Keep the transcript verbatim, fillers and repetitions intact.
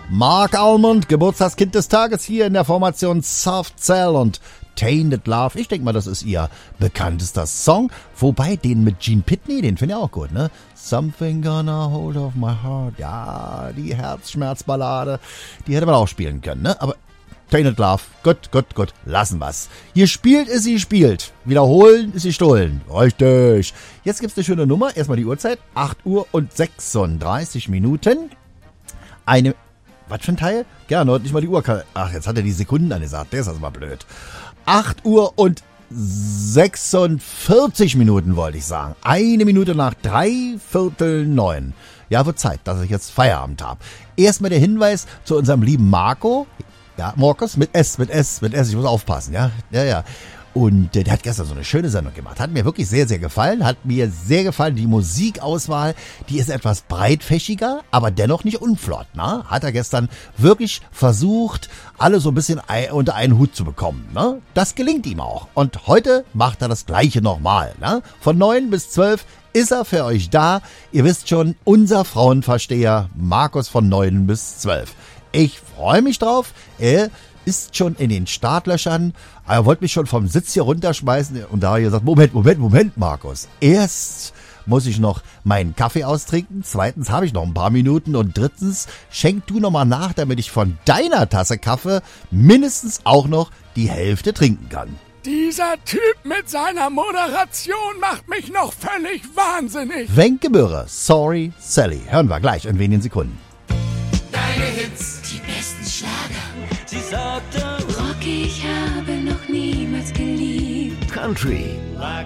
Mark Almond, Geburtstagskind des Tages hier in der Formation Soft Cell und Tainted Love. Ich denke mal, das ist ihr bekanntester Song. Wobei, den mit Gene Pitney, den finde ich auch gut, ne? Something gonna hold of my heart. Ja, die Herzschmerzballade, die hätte man auch spielen können, ne? Aber Tainted Love, gut, gut, gut, lassen wir's. Hier spielt ist sie spielt. Wiederholen ist sie stohlen. Richtig. Jetzt gibt's eine schöne Nummer. Erstmal die Uhrzeit. acht Uhr und sechsunddreißig Minuten. Eine, was für ein Teil? Gerne, heute nicht mal die Uhr. Ach, jetzt hat er die Sekunden angesagt. Der ist also mal blöd. acht Uhr und sechsundvierzig Minuten wollte ich sagen. Eine Minute nach drei Viertel neun. Ja, wird Zeit, dass ich jetzt Feierabend habe. Erstmal der Hinweis zu unserem lieben Marco. Ja, Markus mit S, mit S, mit S. Ich muss aufpassen, ja. Ja, ja. Und äh, der hat gestern so eine schöne Sendung gemacht. Hat mir wirklich sehr, sehr gefallen. Hat mir sehr gefallen. Die Musikauswahl, die ist etwas breitfächiger, aber dennoch nicht unflott. Ne? Hat er gestern wirklich versucht, alle so ein bisschen unter einen Hut zu bekommen. Ne? Das gelingt ihm auch. Und heute macht er das Gleiche nochmal. Ne? Von neun bis zwölf ist er für euch da. Ihr wisst schon, unser Frauenversteher Markus von neun bis zwölf. Ich freue mich drauf. Er ist schon in den Startlöchern. Er wollte mich schon vom Sitz hier runterschmeißen. Und da habe ich gesagt, Moment, Moment, Moment, Markus. Erst muss ich noch meinen Kaffee austrinken. Zweitens habe ich noch ein paar Minuten. Und drittens, schenk du nochmal nach, damit ich von deiner Tasse Kaffee mindestens auch noch die Hälfte trinken kann. Dieser Typ mit seiner Moderation macht mich noch völlig wahnsinnig. Wenke Möhre, Sorry Sally. Hören wir gleich in wenigen Sekunden. Deine Hits, die besten Schlager. Sie sagte, Rocky, ich habe noch niemals geliebt. Country.